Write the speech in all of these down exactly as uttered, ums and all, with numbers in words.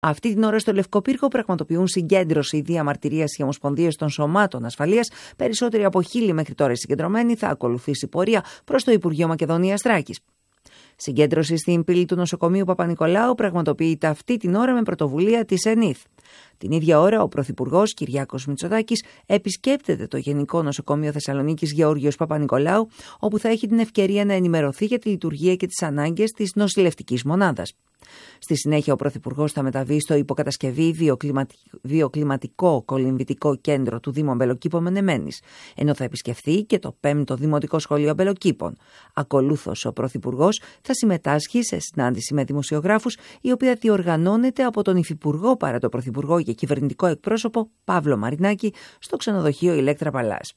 Αυτή την ώρα στο Λευκό Πύργο πραγματοποιούν συγκέντρωση διαμαρτυρίας οι ομοσπονδίες των σωμάτων ασφαλείας. Περισσότεροι από χίλιοι μέχρι τώρα συγκεντρωμένοι. Θα ακολουθήσει πορεία προς το Υπουργείο Μακεδονίας Θράκης. Συγκέντρωση στην πύλη του νοσοκομείου Παπα-Νικολάου πραγματοποιείται αυτή την ώρα με πρωτοβουλία της ΕΝΙΘ. Την ίδια ώρα, ο Πρωθυπουργός Κυριάκος Μητσοτάκης επισκέπτεται το Γενικό Νοσοκομείο Θεσσαλονίκης Γεώργιος Παπα-Νικολάου, όπου θα έχει την ευκαιρία να ενημερωθεί για τη λειτουργία και τις ανάγκες της νοσηλευτικής μονάδας. Στη συνέχεια, ο Πρωθυπουργός θα μεταβεί στο υποκατασκευή βιοκλιματικό κολυμβητικό κέντρο του Δήμου Αμπελοκήπων Μενεμένης, ενώ θα επισκεφθεί και το πέμπτο Δημοτικό Σχολείο Αμπελοκήπων. Ακολούθως, ο Πρωθυπουργός θα συμμετάσχει σε συνάντηση με δημοσιογράφους, η οποία διοργανώνεται από τον Υφυπουργό παρά το Πρωθυπουργό και κυβερνητικό εκπρόσωπο Παύλο Μαρινάκη στο ξενοδοχείο Ηλέκτρα Παλάς.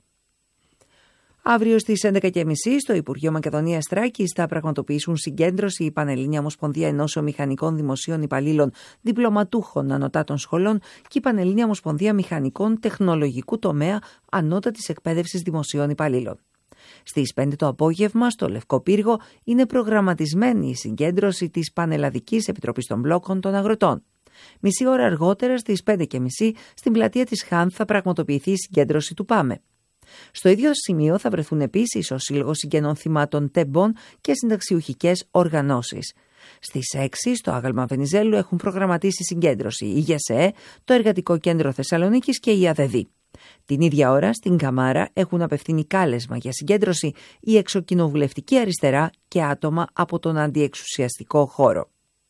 Αύριο στις έντεκα και τριάντα στο Υπουργείο Μακεδονίας Θράκης θα πραγματοποιήσουν συγκέντρωση η Πανελλήνια Ομοσπονδία Ενώσεων Μηχανικών Δημοσίων Υπαλλήλων Διπλωματούχων Ανωτάτων Σχολών και η Πανελλήνια Ομοσπονδία Μηχανικών Τεχνολογικού Τομέα Ανώτατης Εκπαίδευσης Δημοσίων Υπαλλήλων. Στις πέντε το απόγευμα, στο Λευκό Πύργο, είναι προγραμματισμένη η συγκέντρωση της Πανελλαδικής Επιτροπής των Μπλόκων των Αγροτών. Μισή ώρα αργότερα, στις πέντε και μισή, στην πλατεία της Χάνθ θα πραγματοποιηθεί η συγκέντρωση του ΠΑΜΕ. Στο ίδιο σημείο θα βρεθούν επίσης ο Σύλλογος Συγγενών Θυμάτων Τεμπών και συνταξιουχικές οργανώσεις. Στις έξι, στο Άγαλμα Βενιζέλου, έχουν προγραμματίσει συγκέντρωση η ΓΕΣΕΕ, το Εργατικό Κέντρο Θεσσαλονίκης και η ΑΔΕΔ. Την ίδια ώρα, στην Καμάρα, έχουν απευθύνει κάλεσμα για συγκέντρωση η Εξοκοινοβουλευτική Αριστερά και άτομα από τον αντιεξουσιαστικό χώρο.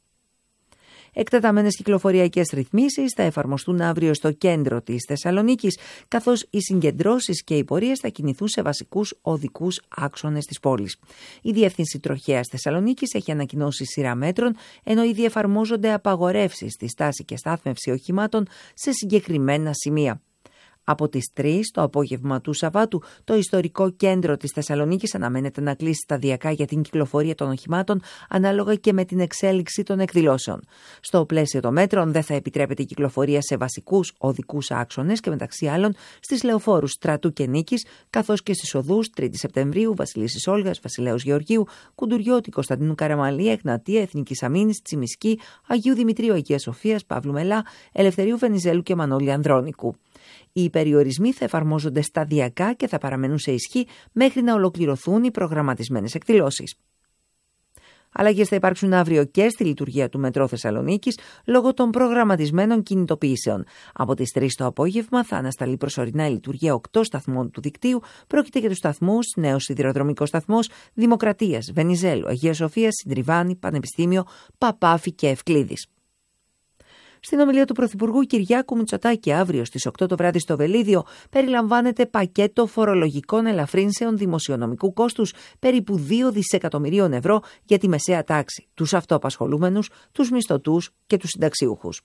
Εκτεταμένες κυκλοφοριακές ρυθμίσεις θα εφαρμοστούν αύριο στο κέντρο της Θεσσαλονίκης, καθώς οι συγκεντρώσεις και οι πορείες θα κινηθούν σε βασικούς οδικούς άξονες της πόλης. Η Διεύθυνση Τροχέας Θεσσαλονίκης έχει ανακοινώσει σειρά μέτρων, ενώ ήδη εφαρμόζονται απαγορεύσεις στη στάση και στάθμευση οχημάτων σε συγκεκριμένα σημεία. Από τις τρεις το απόγευμα του Σαββάτου, το ιστορικό κέντρο της Θεσσαλονίκης αναμένεται να κλείσει σταδιακά για την κυκλοφορία των οχημάτων, ανάλογα και με την εξέλιξη των εκδηλώσεων. Στο πλαίσιο των μέτρων δεν θα επιτρέπεται η κυκλοφορία σε βασικούς οδικούς άξονες και μεταξύ άλλων στις λεωφόρους Στρατού και Νίκης, καθώς και στις οδούς τρίτη Σεπτεμβρίου, Βασιλίσσης Όλγας, Βασιλέως Γεωργίου, Κουντουριώτη, Κωνσταντίνου Καραμαλή, Εγνατία, Εθνικής Αμήνης, Τσιμισκή, Αγίου Δημητρίου Αγίας Σοφίας, Παύλου Μελά, Ελευθερίου Βενιζέλου και Μανώλη Ανδρώνικου. Οι περιορισμοί θα εφαρμόζονται σταδιακά και θα παραμένουν σε ισχύ μέχρι να ολοκληρωθούν οι προγραμματισμένες εκδηλώσεις. Αλλαγές θα υπάρξουν αύριο και στη λειτουργία του Μετρό Θεσσαλονίκης λόγω των προγραμματισμένων κινητοποιήσεων. Από τις τρεις το απόγευμα θα ανασταλεί προσωρινά η λειτουργία οκτώ σταθμών του δικτύου. Πρόκειται για τους σταθμούς Νέος Σιδηροδρομικός Σταθμός, Δημοκρατίας, Βενιζέλου, Αγίας Σοφίας, Συντριβάνη, Πανεπιστήμιο, Παπάφη και Ευκλήδης. Στην ομιλία του Πρωθυπουργού Κυριάκου Μητσοτάκη αύριο στις οκτώ το βράδυ στο Βελίδιο περιλαμβάνεται πακέτο φορολογικών ελαφρύνσεων δημοσιονομικού κόστους περίπου δύο δισεκατομμυρίων ευρώ για τη μεσαία τάξη, τους αυτοαπασχολούμενους, τους μισθωτούς και τους συνταξιούχους.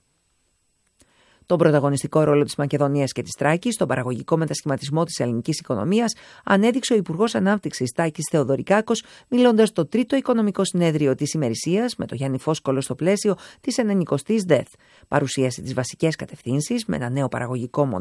Τον πρωταγωνιστικό ρόλο της Μακεδονίας και της Θράκης στον παραγωγικό μετασχηματισμό της ελληνικής οικονομίας ανέδειξε ο Υπουργός Ανάπτυξης Τάκης Θεοδωρικάκος, μιλώντας στο τρίτο οικονομικό συνέδριο της ημερησίας με τον Γιάννη Φόσκολο στο πλαίσιο της ενενηκοστής ΔΕΘ. Παρουσίασε τις βασικές κατευθύνσεις με ένα νέο παραγωγικό μοντέλο